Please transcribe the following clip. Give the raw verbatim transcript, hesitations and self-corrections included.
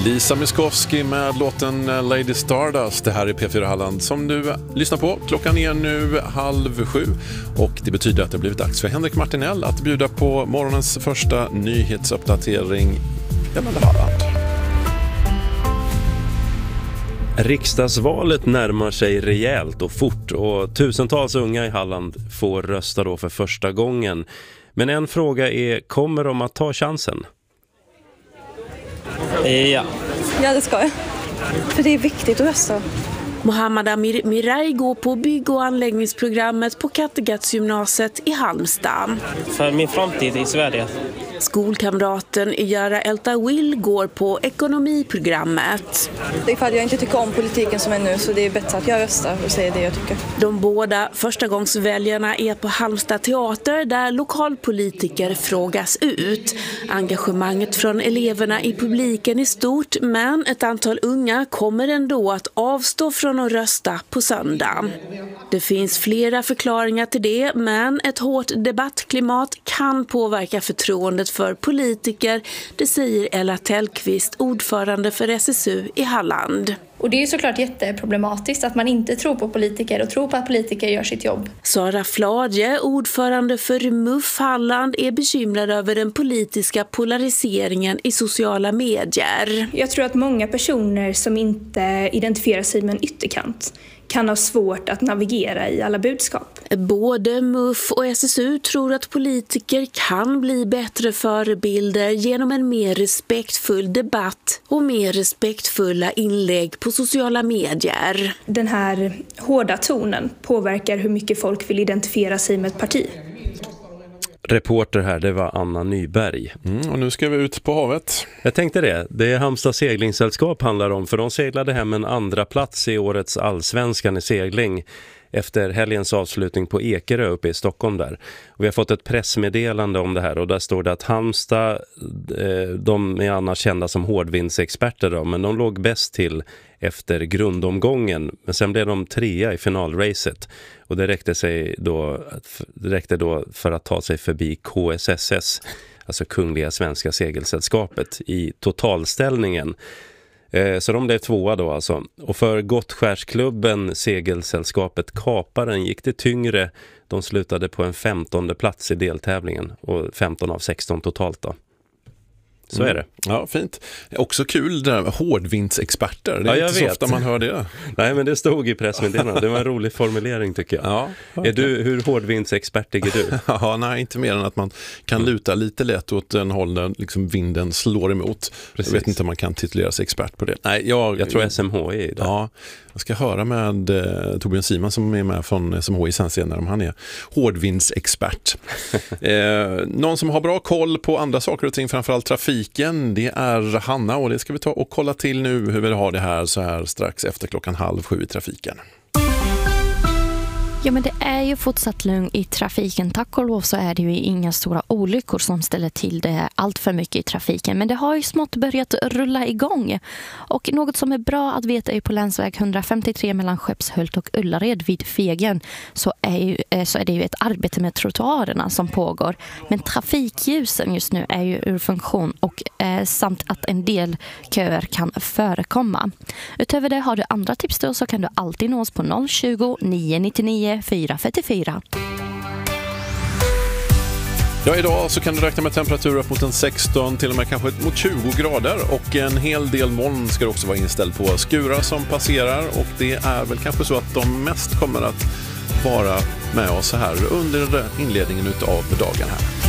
Lisa Miskovsky med låten Lady Stardust. Det här är P fyra Halland som du lyssnar på. Klockan är nu halv sju och det betyder att det har blivit dags för Henrik Martinell att bjuda på morgonens första nyhetsuppdatering gällande Halland. Riksdagsvalet närmar sig rejält och fort och tusentals unga i Halland får rösta då för första gången. Men en fråga är, kommer de att ta chansen? Ja. Ja, det ska jag. För det är viktigt att rösta. Mohammad Amir Mirai går på bygg- och anläggningsprogrammet på Kattegattsgymnasiet i Halmstad. För min framtid i Sverige. Skolkamraten Yara Eltawil går på ekonomiprogrammet. Det är för att jag inte tycker om politiken som är nu, så det är bättre att jag röstar och säger det jag tycker. De båda förstagångsväljarna är på Halmstad teater där lokalpolitiker frågas ut. Engagemanget från eleverna i publiken är stort, men ett antal unga kommer ändå att avstå från att rösta på söndag. Det finns flera förklaringar till det, men ett hårt debattklimat kan påverka förtroendet för politiker, det säger Ella Tellqvist, ordförande för S S U i Halland. Och det är ju såklart jätteproblematiskt att man inte tror på politiker och tror på att politiker gör sitt jobb. Sara Fladje, ordförande för M U F Halland, är bekymrad över den politiska polariseringen i sociala medier. Jag tror att många personer som inte identifierar sig med en ytterkant kan ha svårt att navigera i alla budskap. Både M U F och S S U tror att politiker kan bli bättre förebilder genom en mer respektfull debatt och mer respektfulla inlägg på sociala medier. Den här hårda tonen påverkar hur mycket folk vill identifiera sig med ett parti. Reporter här, det var Anna Nyberg. Mm, och nu ska vi ut på havet. Jag tänkte det. Det är Halmstad seglingssällskap handlar om, för de seglade hem en andra plats i årets allsvenskan i segling efter helgens avslutning på Ekerö uppe i Stockholm där. Och vi har fått ett pressmeddelande om det här och där står det att Halmstad, de är annars kända som hårdvindsexperter då, men de låg bäst till efter grundomgången, men sen blev de trea i finalracet och det räckte, sig då, det räckte då för att ta sig förbi K S S S, alltså Kungliga Svenska Segelsällskapet, i totalställningen. Så de blev tvåa då alltså. Och för Gottskärsklubben, segelsällskapet Kaparen, gick det tyngre. De slutade på en femtonde plats i deltävlingen och femton av sexton totalt då. Så mm. är det. Ja, fint. Också kul det där med hårdvindsexperter. Det är ja, inte så ofta man hör det. Nej, men det stod i pressmeddelandet. Det var en rolig formulering tycker jag. Ja, okay. Är du, hur hårdvindsexpertig är du? Ja, nej, inte mer än att man kan luta lite lätt åt en håll där liksom vinden slår emot. Precis. Jag vet inte om man kan titulera sig expert på det. Nej, jag, jag tror S M H I är där. Ja, jag ska höra med eh, Torbjörn Simon som är med från S M H I sen senare om han är hårdvindsexpert. eh, någon som har bra koll på andra saker och ting, framförallt trafiken, det är Hanna, och det ska vi ta och kolla till nu hur vi har det här så här strax efter klockan halv sju i trafiken. Ja, men det är ju fortsatt lugn i trafiken. Tack och lov så är det ju inga stora olyckor som ställer till det allt för mycket i trafiken. Men det har ju smått börjat rulla igång. Och något som är bra att veta är ju på länsväg hundrafemtiotre mellan Skeppshult och Ullared vid Fegen så är, ju, så är det ju ett arbete med trottoarerna som pågår. Men trafikljusen just nu är ju ur funktion och eh, samt att en del köer kan förekomma. Utöver det har du andra tips då, så kan du alltid nås på noll tjugo, nio nittionio, fyra fyrtiofyra. Ja, idag så kan du räkna med temperatur upp mot en sexton, till och med kanske mot tjugo grader, och en hel del moln ska det också vara inställd på. Skurar som passerar, och det är väl kanske så att de mest kommer att vara med oss här under inledningen utav dagen här.